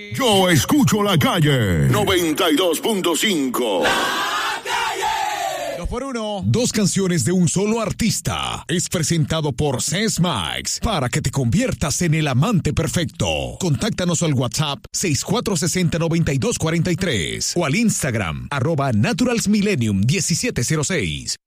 Yo escucho la calle 92.5. Por uno, dos canciones de un solo artista. Es presentado por Ses Max para que te conviertas en el amante perfecto. Contáctanos al WhatsApp 6460-9243 o al Instagram @naturalsmillennium1706.